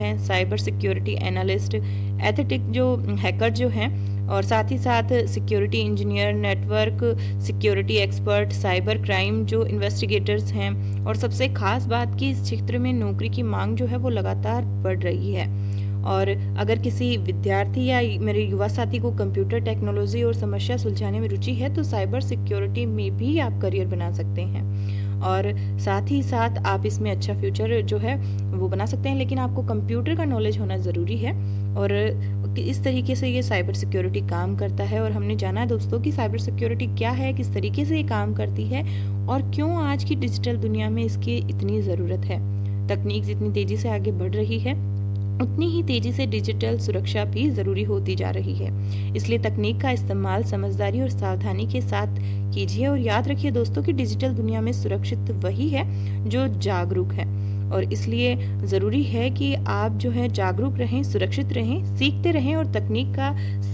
हैं, cyber security analyst, एथिटिक जो hacker जो हैं, और साथ ही साथ security engineer, network security expert, cyber crime जो इन्वेस्टिगेटर्स हैं। और सबसे खास बात कि इस क्षेत्र में नौकरी की मांग जो है वो लगातार बढ़ रही है। और अगर किसी विद्यार्थी या मेरे युवा साथी को कंप्यूटर टेक्नोलॉजी और समस्या सुलझाने में रुचि है तो साइबर सिक्योरिटी में भी आप करियर बना सकते हैं, और साथ ही साथ आप इसमें अच्छा फ्यूचर जो है वो बना सकते हैं। लेकिन आपको कंप्यूटर का नॉलेज होना ज़रूरी है। और इस तरीके से ये साइबर सिक्योरिटी काम करता है। और हमने जाना दोस्तों कि साइबर सिक्योरिटी क्या है, किस तरीके से ये काम करती है, और क्यों आज की डिजिटल दुनिया में इसकी इतनी ज़रूरत है। तकनीक जितनी तेज़ी से आगे बढ़ रही है उतनी ही तेजी से डिजिटल सुरक्षा भी ज़रूरी होती जा रही है। इसलिए तकनीक का इस्तेमाल समझदारी और सावधानी के साथ कीजिए। और याद रखिए दोस्तों कि डिजिटल दुनिया में सुरक्षित वही है जो जागरूक है। और इसलिए ज़रूरी है कि आप जो है जागरूक रहें, सुरक्षित रहें, सीखते रहें और तकनीक का